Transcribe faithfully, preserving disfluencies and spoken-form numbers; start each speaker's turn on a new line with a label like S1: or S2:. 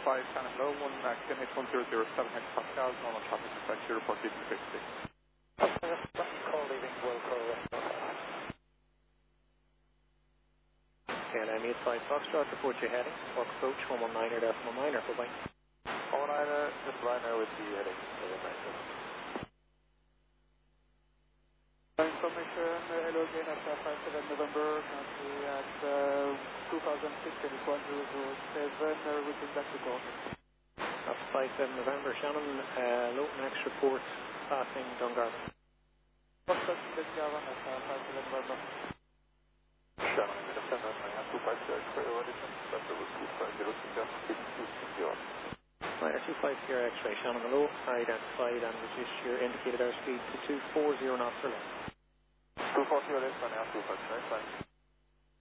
S1: five, Shannon Low, one Axiom H one zero zero seven hectopascals, normal traffic effect, your report leaving fifty.
S2: Call leaving Wilco. K L M eight five Foxtrot, report your heading, Fox approach, one one nine er decimal nine er, bye-bye.
S1: one one nine er, just Ryanair with the heading. Information, hello again at five seven November, currently at uh, two thousand six and it's one zero zero seven, uh, reaching back to court.
S2: That's five seven November, Shannon, uh, Lowton X report, passing Dungarvan.
S1: What's that, Dungarvan at five seven November? Shannon, I'm going to send out my two five zero X-ray audition, that's over two five zero six zero.
S2: Ryanair two five zero X-ray, Shannon below, are identified and reduce your indicated airspeed to two four zero knots per lane.
S1: two four zero, that's Ryanair two five zero,